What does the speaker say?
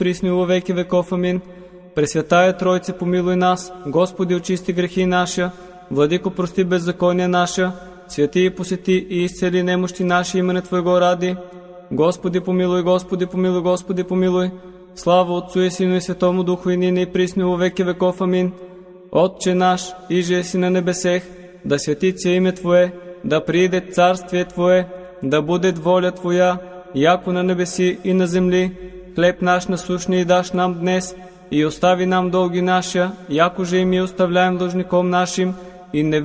присно и во веки веков. Амин. Пресвятая Тройце, помилуй нас. Господи, очисти грехи наша. Владико, прости беззакония наша. Святи и посети и изцели немощи наши имене Твоего ради. Господи, помилуй, Господи, помилуй, Господи, помилуй. Слава Отцу и Сину и Светому Духу, и нине и присно во веки веков. Амин. Отче наш, иже еси на небесех, да свети се име Твое, да прииде царствие Твое, да будет воля Твоя, яко на небеси и на земли. Хлеб наш насущний даш нам днес, и остави нам долги наша, яко же и ми оставляем должником нашим, и не